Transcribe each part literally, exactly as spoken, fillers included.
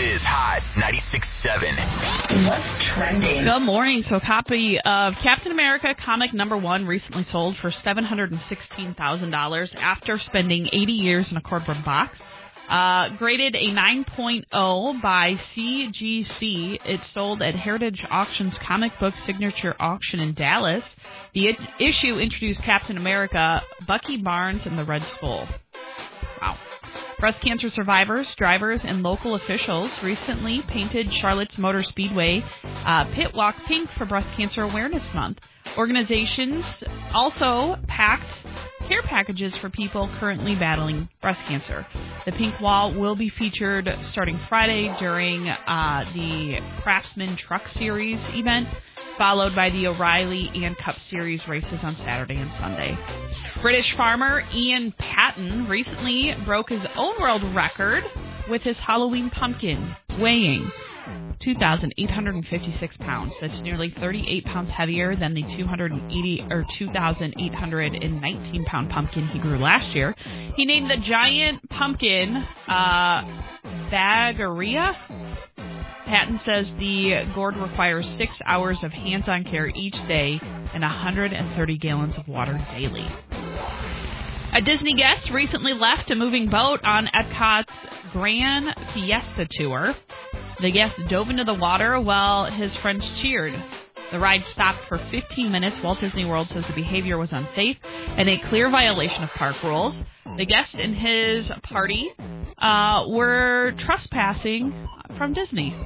is Hot ninety-six point seven. What's trending? Good morning. So a copy of Captain America comic number one recently sold for seven hundred sixteen thousand dollars after spending eighty years in a cardboard box. Uh, graded a nine point oh by C G C. It sold at Heritage Auctions Comic Book Signature Auction in Dallas. The I- issue introduced Captain America, Bucky Barnes, and the Red Skull. Wow. Breast cancer survivors, drivers, and local officials recently painted Charlotte's Motor Speedway uh, pit walk pink for Breast Cancer Awareness Month. Organizations also packed care packages for people currently battling breast cancer. The pink wall will be featured starting Friday during uh, the Craftsman Truck Series event, followed by the O'Reilly and Cup Series races on Saturday and Sunday. British farmer Ian Patton recently broke his own world record with his Halloween pumpkin, weighing two thousand eight hundred fifty-six pounds. That's nearly thirty-eight pounds heavier than the two hundred eighty or two thousand eight hundred nineteen pound pumpkin he grew last year. He named the giant pumpkin uh, Bagaria. Patton says the gourd requires six hours of hands-on care each day and one hundred thirty gallons of water daily. A Disney guest recently left a moving boat on Epcot's Grand Fiesta Tour. The guest dove into the water while his friends cheered. The ride stopped for fifteen minutes. Walt Disney World says the behavior was unsafe and a clear violation of park rules. The guest and his party uh, were trespassing from Disney.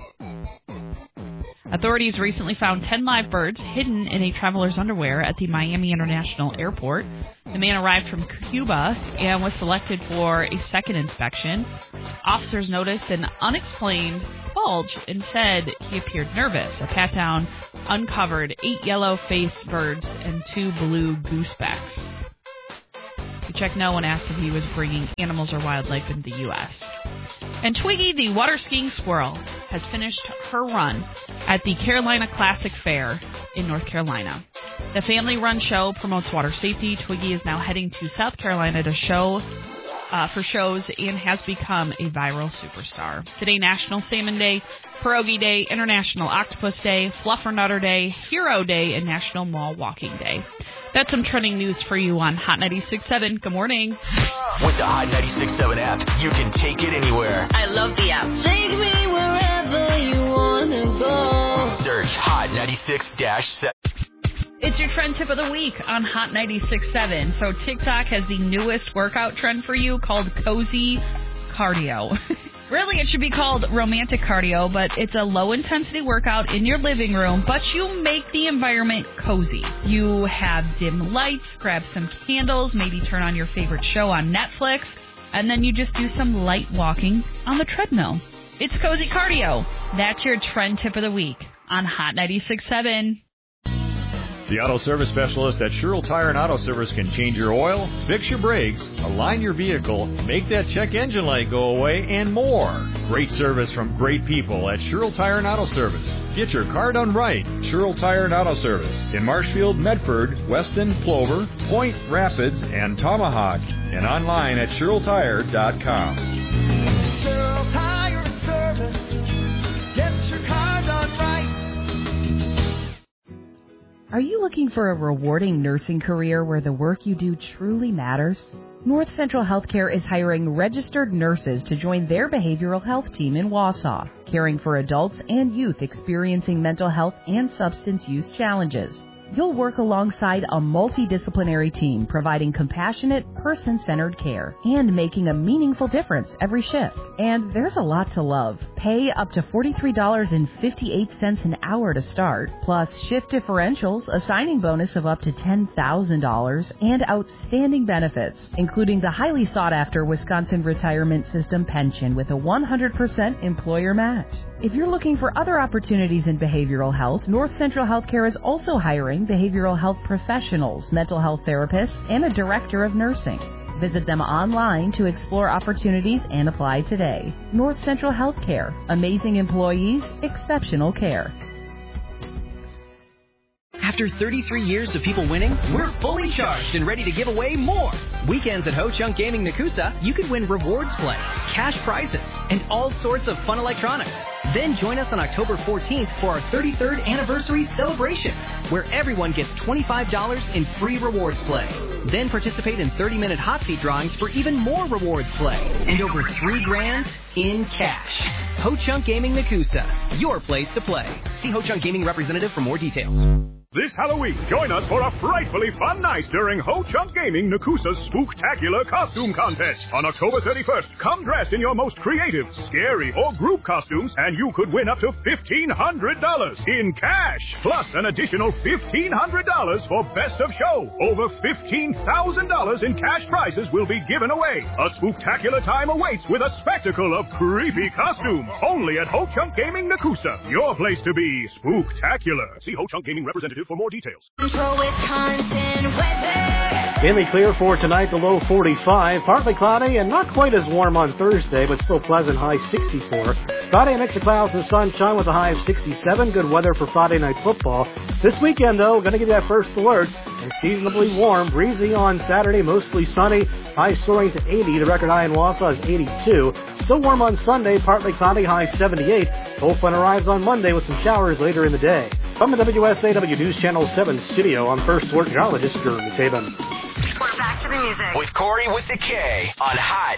Authorities recently found ten live birds hidden in a traveler's underwear at the Miami International Airport. The man arrived from Cuba and was selected for a second inspection. Officers noticed an unexplained bulge and said he appeared nervous. A pat-down uncovered eight yellow-faced birds and two blue goosebacks. The check no one asked if he was bringing animals or wildlife into the U S And Twiggy, the water skiing squirrel, has finished her run at the Carolina Classic Fair in North Carolina. The family-run show promotes water safety. Twiggy is now heading to South Carolina to show uh, for shows and has become a viral superstar. Today, National Salmon Day, Pierogi Day, International Octopus Day, Fluffernutter Day, Hero Day, and National Mall Walking Day. That's some trending news for you on Hot ninety-six point seven. Good morning. With the Hot ninety-six point seven app, you can take it anywhere. I love the app. Take me wherever you want to go. Search Hot ninety-six point seven. It's your trend tip of the week on Hot ninety-six point seven. So TikTok has the newest workout trend for you called Cozy Cardio. Really, it should be called romantic cardio, but it's a low-intensity workout in your living room, but you make the environment cozy. You have dim lights, grab some candles, maybe turn on your favorite show on Netflix, and then you just do some light walking on the treadmill. It's Cozy Cardio. That's your trend tip of the week on Hot ninety-six point seven. The auto service specialist at Sherrill Tire and Auto Service can change your oil, fix your brakes, align your vehicle, make that check engine light go away, and more. Great service from great people at Sherrill Tire and Auto Service. Get your car done right. Sherrill Tire and Auto Service in Marshfield, Medford, Weston, Plover, Point, Rapids, and Tomahawk. And online at Sherrill Tire dot com. Sherrill Tire and Service. Get your car done right. Are you looking for a rewarding nursing career where the work you do truly matters? North Central Healthcare is hiring registered nurses to join their behavioral health team in Wausau, caring for adults and youth experiencing mental health and substance use challenges. You'll work alongside a multidisciplinary team providing compassionate, person-centered care and making a meaningful difference every shift. And there's a lot to love. Pay up to forty-three dollars and fifty-eight cents an hour to start, plus shift differentials, a signing bonus of up to ten thousand dollars, and outstanding benefits, including the highly sought-after Wisconsin Retirement System pension with a one hundred percent employer match. If you're looking for other opportunities in behavioral health, North Central Healthcare is also hiring behavioral health professionals, mental health therapists, and a director of nursing. Visit them online to explore opportunities and apply today. North Central Healthcare. Amazing employees, exceptional care. After thirty-three years of people winning, we're fully charged and ready to give away more. Weekends at Ho Chunk Gaming Nakusa, you could win rewards play, cash prizes, and all sorts of fun electronics. Then join us on October fourteenth for our thirty-third anniversary celebration, where everyone gets twenty-five dollars in free rewards play. Then participate in thirty-minute hot seat drawings for even more rewards play, and over three grand in cash. Ho Chunk Gaming Nakusa, your place to play. See Ho Chunk Gaming representative for more details. This Halloween, join us for a frightfully fun night during Ho Chunk Gaming Nakusa's Spooktacular Costume Contest. On October thirty-first, come dressed in your most creative, scary, or group costumes, and you could win up to fifteen hundred dollars in cash, plus an additional fifteen hundred dollars for Best of Show. Over fifteen thousand dollars in cash prizes will be given away. A spooktacular time awaits with a spectacle of creepy costumes. Only at Ho Chunk Gaming Nakusa, your place to be spooktacular. See Ho Chunk Gaming representative for more details. Mainly clear for tonight, the low forty-five. Partly cloudy and not quite as warm on Thursday, but still pleasant, high sixty-four. Friday, a mix of clouds and sunshine with a high of sixty-seven. Good weather for Friday night football. This weekend, though, going to give you that first alert. And seasonably warm, breezy on Saturday, mostly sunny. High soaring to eighty. The record high in Wausau is eighty-two. Still warm on Sunday, partly cloudy, high seventy-eight. Cold front arrives on Monday with some showers later in the day. From the W S A W News Channel seven studio, I'm first alert meteorologist Jeremy Taben. We're back to the music with Corey with the K on Hot